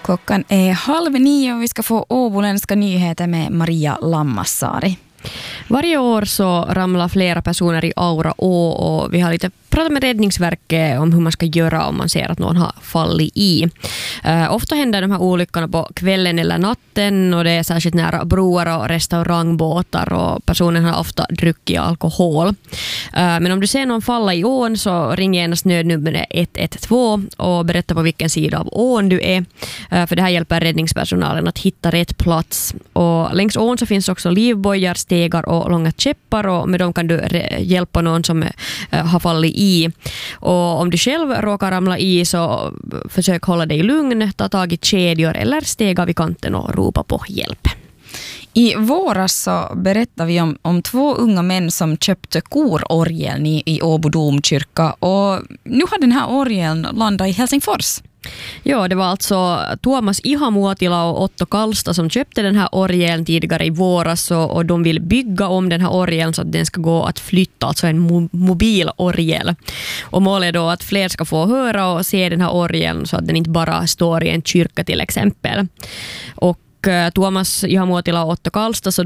Klockan är 8:30 och vi ska få åboländska nyheter med Maria Lammassaari. Varje år så ramlar flera personer i Aura å och vi har lite pratat med Räddningsverket om hur man ska göra om man ser att någon har fallit i. Ofta händer de här olyckorna på kvällen eller natten och det är särskilt nära broar och restaurangbåtar och personen har ofta druckit alkohol. Men om du ser någon falla i ån så ring genast nödnumret 112 och berätta på vilken sida av ån du är. För det här hjälper räddningspersonalen att hitta rätt plats. Och längs ån så finns också livbojar, stegar och långa käppar och med dem kan du hjälpa någon som har fallit i. Och om du själv råkar ramla i så försök hålla dig lugn, ta tag i kedjor eller stega vid kanten och ropa på hjälp. I våras så berättar vi om 2 unga män som köpte kororgeln i Åbo domkyrka och nu har den här orgeln landat i Helsingfors. Ja, det var alltså Tuomas Ihamuotila och Otto Kalsta som köpte den här orgeln tidigare i våras och de vill bygga om den här orgeln så att den ska gå att flytta, alltså en mobil orgel. Och målet är då att fler ska få höra och se den här orgeln så att den inte bara står i en kyrka till exempel. Och Tuomas Ihamuotila och Otto Kalsta så